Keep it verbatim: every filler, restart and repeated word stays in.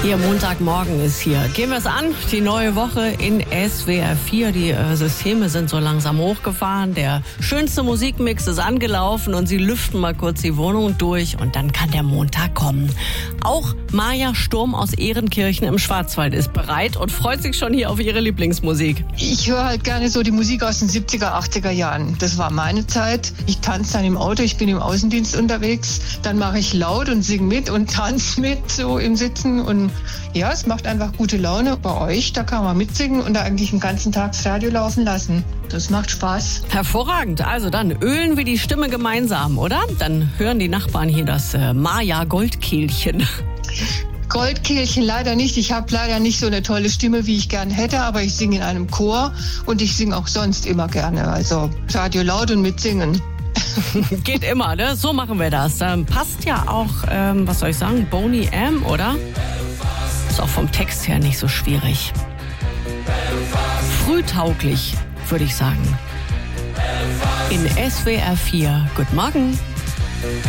Ihr Montagmorgen ist hier. Gehen wir es an, die neue Woche in S W R vier. Die äh, Systeme sind so langsam hochgefahren. Der schönste Musikmix ist angelaufen und Sie lüften mal kurz die Wohnung durch und dann kann der Montag kommen. Auch Maja Sturm aus Ehrenkirchen im Schwarzwald ist bereit und freut sich schon hier auf ihre Lieblingsmusik. Ich höre halt gerne so die Musik aus den siebziger, achtziger Jahren. Das war meine Zeit. Ich tanze dann im Auto, ich bin im Außendienst unterwegs. Dann mache ich laut und singe mit und tanze mit, so im Sitzen. Und ja, es macht einfach gute Laune. Bei euch, da kann man mitsingen und da eigentlich den ganzen Tag das Radio laufen lassen. Das macht Spaß. Hervorragend. Also dann ölen wir die Stimme gemeinsam, oder? Dann hören die Nachbarn hier das äh, Maja Goldkehlchen. Goldkehlchen leider nicht. Ich habe leider nicht so eine tolle Stimme, wie ich gern hätte, aber ich singe in einem Chor und ich singe auch sonst immer gerne. Also Radio laut und mitsingen. Geht immer, ne? So machen wir das. Ähm, passt ja auch, ähm, was soll ich sagen, Boney M, oder? Ist auch vom Text her nicht so schwierig. Frühtauglich, würde ich sagen. In S W R vier. Guten Morgen.